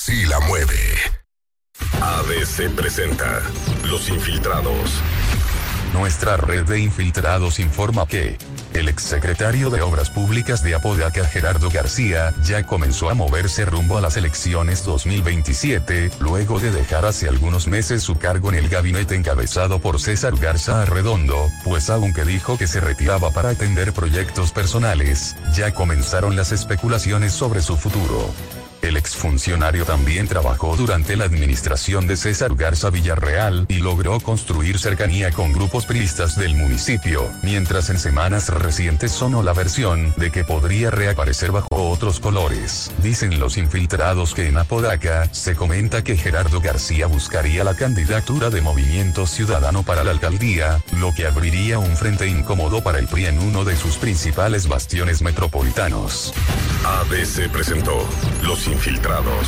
sí la mueve. ABC presenta Los Infiltrados. Nuestra red de infiltrados informa que el exsecretario de Obras Públicas de Apodaca, Gerardo García, ya comenzó a moverse rumbo a las elecciones 2027, luego de dejar hace algunos meses su cargo en el gabinete encabezado por César Garza Arredondo, pues aunque dijo que se retiraba para atender proyectos personales, ya comenzaron las especulaciones sobre su futuro. El exfuncionario también trabajó durante la administración de César Garza Villarreal y logró construir cercanía con grupos priistas del municipio, mientras en semanas recientes sonó la versión de que podría reaparecer bajo otros colores. Dicen los infiltrados que en Apodaca se comenta que Gerardo García buscaría la candidatura de Movimiento Ciudadano para la alcaldía, lo que abriría un frente incómodo para el PRI en uno de sus principales bastiones metropolitanos. ABC presentó Los Infiltrados.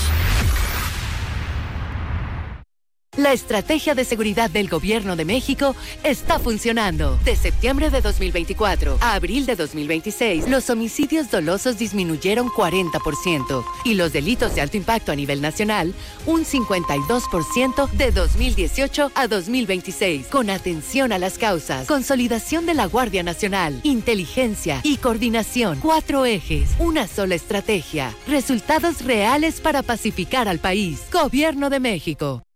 La estrategia de seguridad del Gobierno de México está funcionando. De septiembre de 2024 a abril de 2026, los homicidios dolosos disminuyeron 40% y los delitos de alto impacto a nivel nacional un 52% de 2018 a 2026. Con atención a las causas, consolidación de la Guardia Nacional, inteligencia y coordinación. 4 ejes, una sola estrategia. Resultados reales para pacificar al país. Gobierno de México.